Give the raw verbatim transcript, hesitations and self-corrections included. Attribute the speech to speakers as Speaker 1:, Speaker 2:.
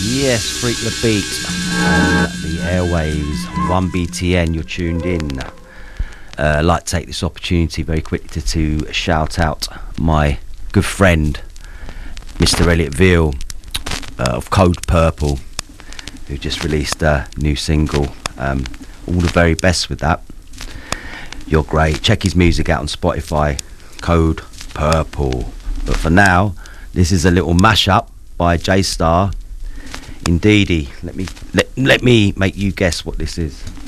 Speaker 1: Yes, Freak the Beat on the airwaves, one B T N, you're tuned in. Uh, I'd like to take this opportunity very quickly to, to shout out my good friend, Mister Elliot Veal uh, of Code Purple, who just released a new single. Um, all the very best with that. You're great. Check his music out on Spotify, Code Purple. But for now, this is a little mashup by J Star. Indeedy. Let me let, let me make you guess what this is.